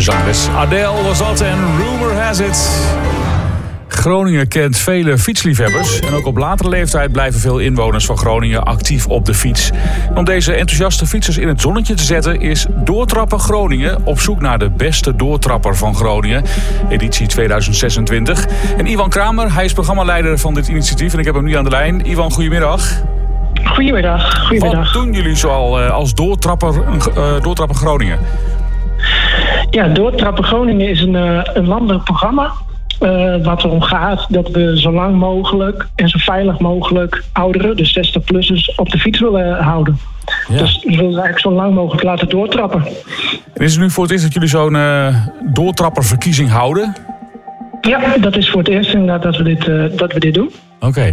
Zangeres Adele was dat en Rumor Has It. Groningen kent vele fietsliefhebbers. En ook op latere leeftijd blijven veel inwoners van Groningen actief op de fiets. En om deze enthousiaste fietsers in het zonnetje te zetten is Doortrappen Groningen op zoek naar de beste doortrapper van Groningen. Editie 2026. En Ivan Kramer, hij is programmaleider van dit initiatief en ik heb hem nu aan de lijn. Ivan, goedemiddag. Goedemiddag. Wat doen jullie zoal als Doortrappen Groningen? Ja, Doortrappen Groningen is een landelijk programma. Wat erom gaat dat we zo lang mogelijk en zo veilig mogelijk ouderen, dus 60-plussers, op de fiets willen houden. Ja. Dus we willen eigenlijk zo lang mogelijk laten doortrappen. En is het nu voor het eerst dat jullie zo'n doortrapperverkiezing houden? Ja, dat is voor het eerst inderdaad dat we dit doen. Oké.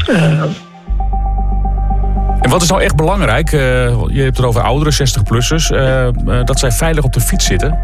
En wat is nou echt belangrijk? Je hebt het over ouderen, 60-plussers, dat zij veilig op de fiets zitten.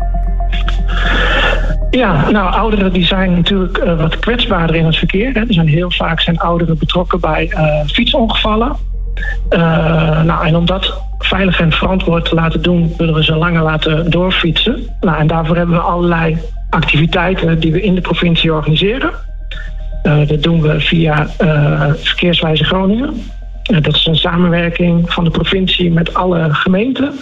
Ja, nou, ouderen die zijn natuurlijk wat kwetsbaarder in het verkeer. Hè. Er zijn heel vaak ouderen betrokken bij fietsongevallen. En om dat veilig en verantwoord te laten doen, willen we ze langer laten doorfietsen. Nou, en daarvoor hebben we allerlei activiteiten die we in de provincie organiseren. Dat doen we via Verkeerswijze Groningen. Dat is een samenwerking van de provincie met alle gemeenten.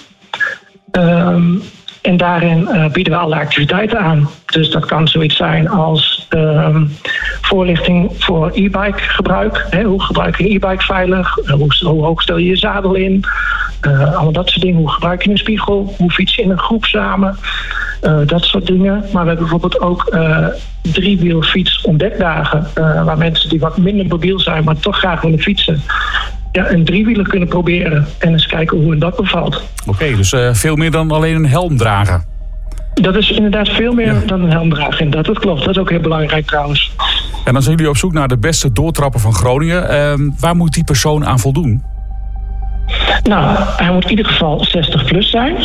En daarin bieden we allerlei activiteiten aan. Dus dat kan zoiets zijn als voorlichting voor e-bike gebruik. Hoe gebruik je een e-bike veilig? Hoe hoog stel je je zadel in? Allemaal dat soort dingen. Hoe gebruik je een spiegel? Hoe fiets je in een groep samen? Dat soort dingen. Maar we hebben bijvoorbeeld ook driewielfiets ontdekdagen. Waar mensen die wat minder mobiel zijn, maar toch graag willen fietsen, een driewieler kunnen proberen en eens kijken hoe dat bevalt. Oké, dus veel meer dan alleen een helm dragen. Dat is inderdaad veel meer dan een helm dragen. Inderdaad, dat klopt. Dat is ook heel belangrijk trouwens. En dan zijn jullie op zoek naar de beste doortrapper van Groningen. Waar moet die persoon aan voldoen? Nou, hij moet in ieder geval 60+ zijn.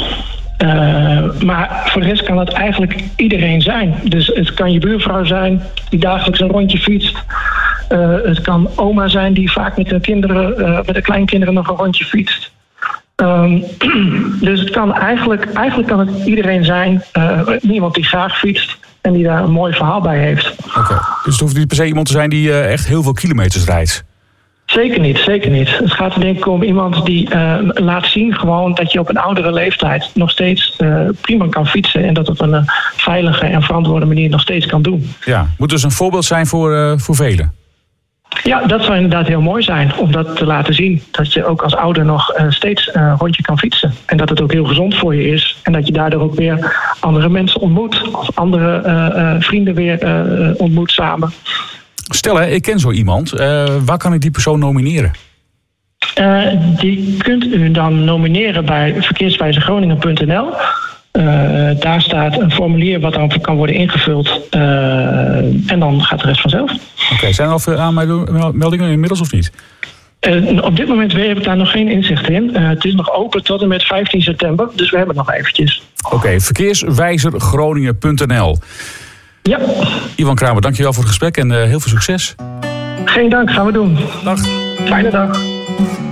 Maar voor de rest kan het eigenlijk iedereen zijn. Dus het kan je buurvrouw zijn die dagelijks een rondje fietst. Het kan oma zijn die vaak met de kleinkinderen nog een rondje fietst. Dus het kan eigenlijk kan het iedereen zijn. Iemand die graag fietst en die daar een mooi verhaal bij heeft. Oké. Dus het hoeft niet per se iemand te zijn die echt heel veel kilometers rijdt? Zeker niet. Het gaat er denk ik om iemand die laat zien gewoon dat je op een oudere leeftijd nog steeds prima kan fietsen. En dat op een veilige en verantwoorde manier nog steeds kan doen. Ja, moet dus een voorbeeld zijn voor velen. Ja, dat zou inderdaad heel mooi zijn om dat te laten zien. Dat je ook als ouder nog steeds een rondje kan fietsen. En dat het ook heel gezond voor je is. En dat je daardoor ook weer andere mensen ontmoet. Of andere vrienden weer ontmoet samen. Stel, ik ken zo iemand. Waar kan ik die persoon nomineren? Die kunt u dan nomineren bij verkeerswijzegroningen.nl. Daar staat een formulier wat dan kan worden ingevuld. En dan gaat de rest vanzelf. Oké, zijn er al veel aanmeldingen inmiddels of niet? Op dit moment heb ik daar nog geen inzicht in. Het is nog open tot en met 15 september. Dus we hebben nog eventjes. Oké, verkeerswijzergroningen.nl. Ja. Ivan Kramer, dankjewel voor het gesprek en heel veel succes. Geen dank, gaan we doen. Dag. Fijne dag.